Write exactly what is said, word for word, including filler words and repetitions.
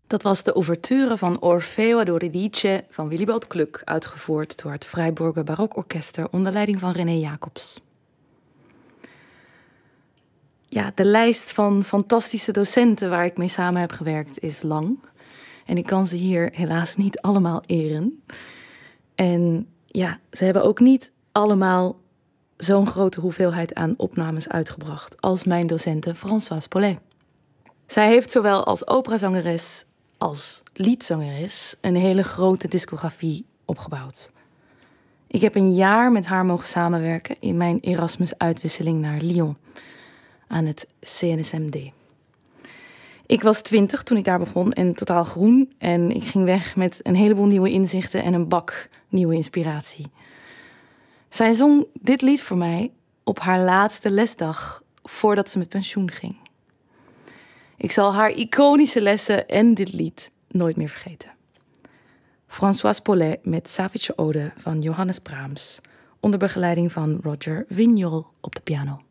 Dat was de ouverture van Orfeo ad Euridice van Willibald Gluck, uitgevoerd door het Freiburger Barokorkester onder leiding van René Jacobs. Ja, de lijst van fantastische docenten waar ik mee samen heb gewerkt is lang. En ik kan ze hier helaas niet allemaal eren. En ja, ze hebben ook niet allemaal zo'n grote hoeveelheid aan opnames uitgebracht als mijn docente Françoise Paulet. Zij heeft zowel als operazangeres als liedzangeres een hele grote discografie opgebouwd. Ik heb een jaar met haar mogen samenwerken in mijn Erasmus-uitwisseling naar Lyon aan het C N S M D. Ik was twintig toen ik daar begon en totaal groen. En ik ging weg met een heleboel nieuwe inzichten en een bak nieuwe inspiratie. Zij zong dit lied voor mij op haar laatste lesdag voordat ze met pensioen ging. Ik zal haar iconische lessen en dit lied nooit meer vergeten. Françoise Paulet met Savage Ode van Johannes Brahms, onder begeleiding van Roger Vignol op de piano.